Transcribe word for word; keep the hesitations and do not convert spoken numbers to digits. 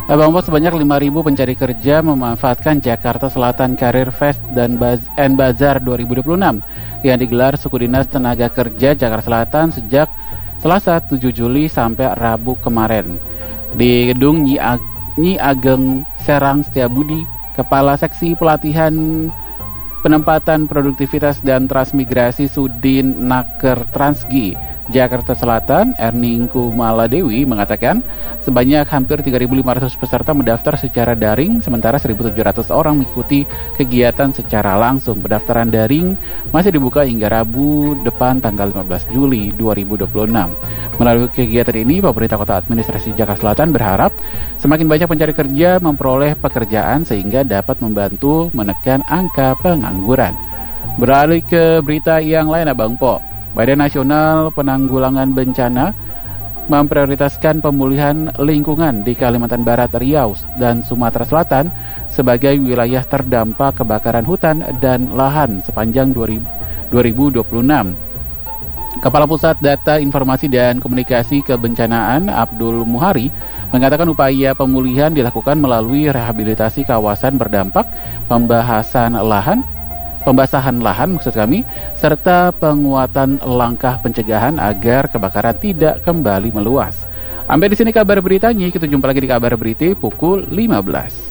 Abang Bos, sebanyak lima ribu pencari kerja memanfaatkan Jakarta Selatan Career Fest dan Baz and Bazar dua ribu dua puluh enam yang digelar Suku Dinas Tenaga Kerja Jakarta Selatan sejak Selasa tujuh Juli sampai Rabu kemarin di Gedung Nyi, Ag Nyi Ageng Serang Setiabudi. Kepala Seksi Pelatihan Penempatan Produktivitas dan Transmigrasi Sudin Naker Transgi Jakarta Selatan, Erning Kumaladewi, mengatakan sebanyak hampir tiga ribu lima ratus peserta mendaftar secara daring, sementara seribu tujuh ratus orang mengikuti kegiatan secara langsung. Pendaftaran daring masih dibuka hingga Rabu depan tanggal lima belas Juli dua ribu dua puluh enam. Melalui kegiatan ini, pemerintah Kota Administrasi Jakarta Selatan berharap semakin banyak pencari kerja memperoleh pekerjaan sehingga dapat membantu menekan angka pengangguran. Beralih ke berita yang lain, Abang Po. Badan Nasional Penanggulangan Bencana memprioritaskan pemulihan lingkungan di Kalimantan Barat, Riau, dan Sumatera Selatan sebagai wilayah terdampak kebakaran hutan dan lahan sepanjang dua ribu dua puluh enam. Kepala Pusat Data Informasi dan Komunikasi Kebencanaan Abdul Muhari mengatakan upaya pemulihan dilakukan melalui rehabilitasi kawasan berdampak, pembahasan lahan, pembasahan lahan maksud kami, serta penguatan langkah pencegahan agar kebakaran tidak kembali meluas. Sampai di sini kabar beritanya, kita jumpa lagi di kabar berita pukul lima belas.